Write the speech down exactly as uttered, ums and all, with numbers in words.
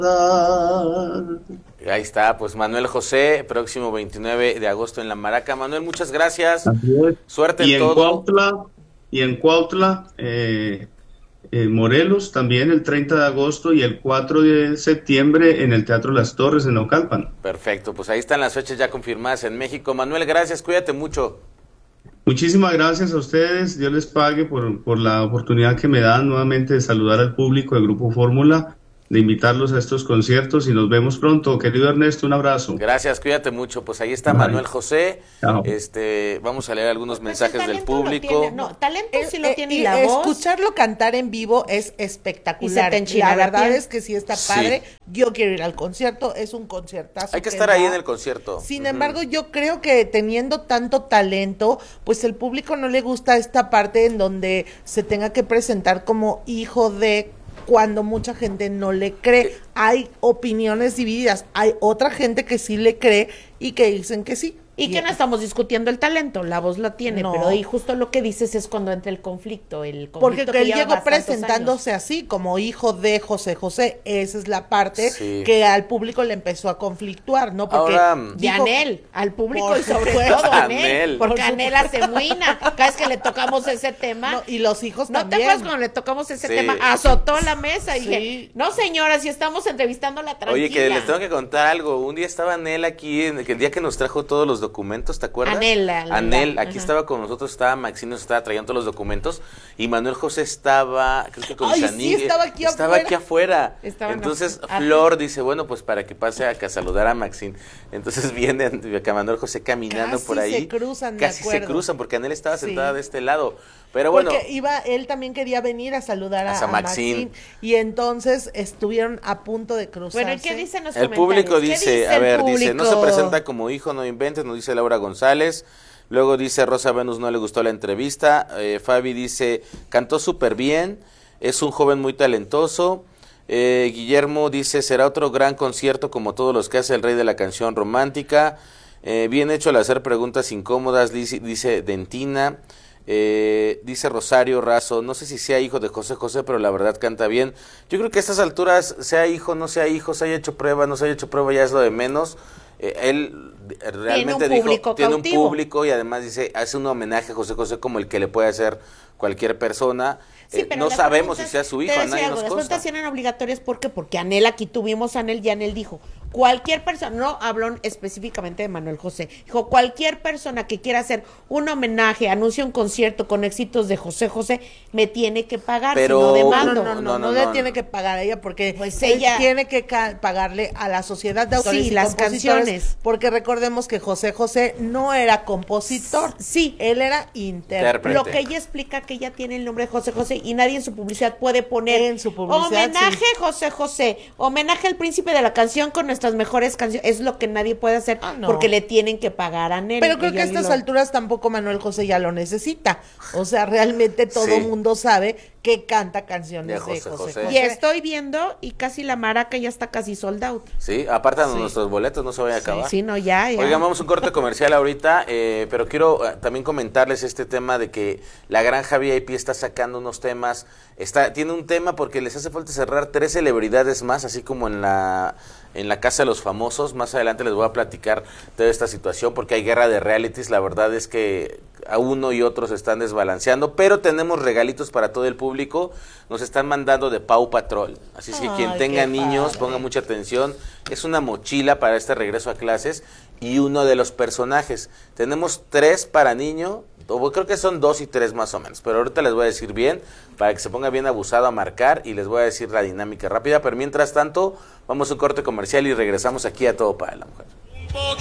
Ahí está, pues Manuel José, próximo veintinueve de agosto en La Maraca. Manuel, muchas gracias. Así es. Suerte Y en en todo. Cuautla, y en Cuautla, eh, en Morelos, también el treinta de agosto y el cuatro de septiembre en el Teatro Las Torres en Naucalpan. Perfecto, pues ahí están las fechas ya confirmadas en México. Manuel, gracias, cuídate mucho. Muchísimas gracias a ustedes. Dios les pague por, por la oportunidad que me dan nuevamente de saludar al público del Grupo Fórmula, de invitarlos a estos conciertos y nos vemos pronto. Querido Ernesto, un abrazo. Gracias, cuídate mucho. Pues ahí está Bye. Manuel José. Chao. Este, vamos a leer algunos Pues mensajes el del talento lo público. tiene, no, talento sí lo Eh, tiene y y la voz. escucharlo cantar en vivo es espectacular. Y se te enchina la la verdad piel. es que sí está Sí. padre. Yo quiero ir al concierto, es un conciertazo. Hay que estar ahí en el concierto. Sin Ujú. embargo, yo creo que teniendo tanto talento, pues el público no le gusta esta parte en donde se tenga que presentar como hijo de, cuando mucha gente no le cree. Hay opiniones divididas, hay otra gente que sí le cree y que dicen que sí. Y que no estamos discutiendo el talento, la voz la tiene, No. pero ahí justo lo que dices es cuando entra el conflicto, el conflicto Porque que él lleva llegó bastantes presentándose así, como hijo de José José. Esa es la parte Sí. que al público le empezó a conflictuar, ¿no? Porque Ahora, De dijo- Anel, al público Por y sobre supuesto. todo a Anel. Anel, porque Por Anel hace muina. Cada vez que le tocamos ese tema, No, y los hijos ¿no te también. acuerdas cuando le tocamos ese Sí. tema? Azotó la mesa y Sí. dije, no señora, si estamos entrevistando a la tranquila. Oye, que les tengo que contar algo. Un día estaba Anel aquí, en el día que nos trajo todos los documentos, ¿te acuerdas? Anel, Anel, Anel, aquí ajá. estaba con nosotros, estaba Maxine, nos estaba trayendo todos los documentos, y Manuel José estaba, creo que con Ay, sí, Shanique, estaba aquí estaba afuera. aquí afuera. Estaban Entonces afuera. Flor dice, bueno, pues para que pase a, que a saludar a Maxine. Entonces viene acá Manuel José caminando Casi por ahí. se cruzan, me Casi se acuerdo. cruzan, porque Anel estaba Sí. sentada de este lado. Pero bueno, Porque iba, él también quería venir a saludar a, A San a Maxín. Maxín, y entonces estuvieron a punto de cruzarse. Bueno, ¿y qué dicen los el comentarios? público ¿Qué dice, a el ver, dice, no se público? presenta como hijo, no inventes, nos dice Laura González. Luego dice Rosa Venus, no le gustó la entrevista. Eh, Fabi dice, cantó súper bien, es un joven muy talentoso. Eh, Guillermo dice, será otro gran concierto como todos los que hace el rey de la canción romántica. Eh, bien hecho al hacer preguntas incómodas, dice, dice Dentina. Eh, dice Rosario Razo, no sé si sea hijo de José José, pero la verdad canta bien. Yo creo que a estas alturas, sea hijo, no sea hijo, se haya hecho prueba, no se haya hecho prueba, ya es lo de menos. Eh, él realmente Tiene un público dijo, tiene un cautivo. público, y además dice, hace un homenaje a José José como el que le puede hacer cualquier persona. Sí, Eh, pero no las sabemos si preguntas- sea su te hijo, voy a a decir nadie algo, nos las consta. preguntas eran obligatorias, ¿por qué? Porque Anel, aquí tuvimos a Anel y Anel dijo, cualquier persona, no habló específicamente de Manuel José, dijo, cualquier persona que quiera hacer un homenaje, anuncie un concierto con éxitos de José José, me tiene que pagar, Pero- si no No, demando. no, no, no, No, no, no, le no, tiene no. que pagar a ella porque Pues él ella- tiene que ca- pagarle a la sociedad de autores Sí, y las compositores, canciones. porque recordemos que José José no era compositor, Sí. él era intérprete. Intérprete. Lo que ella explica que ella tiene el nombre de José José y nadie en su publicidad puede poner En su publicidad, homenaje sí. José José, homenaje al príncipe de la canción con nuestras mejores canciones. Es lo que nadie puede hacer Ah, no. porque le tienen que pagar a Anel. Pero creo que Ella a estas lo- alturas tampoco Manuel José ya lo necesita. O sea, realmente todo Sí. mundo sabe que canta canciones De de José José José. José. Y estoy viendo y casi la maraca ya está casi sold out. Sí, apartan Sí. nuestros boletos, no se vaya a acabar. Sí, no, ya, ya. Oigan, vamos a un corte comercial ahorita, eh, pero quiero eh, también comentarles este tema de que la Granja V I P está sacando unos temas, está tiene un tema porque les hace falta cerrar tres celebridades más, así como en la en la Casa de los Famosos. Más adelante les voy a platicar toda esta situación porque hay guerra de realities. La verdad es que a uno y otro se están desbalanceando, pero tenemos regalitos para todo el público. Nos están mandando de Paw Patrol, así es que Ay, quien qué tenga niños, padre. ponga mucha atención. Es una mochila para este regreso a clases y uno de los personajes. Tenemos tres para niño, o creo que son dos y tres más o menos, pero ahorita les voy a decir bien, para que se ponga bien abusado a marcar, y les voy a decir la dinámica rápida, pero mientras tanto, vamos a un corte comercial y regresamos aquí a Todo para la Mujer.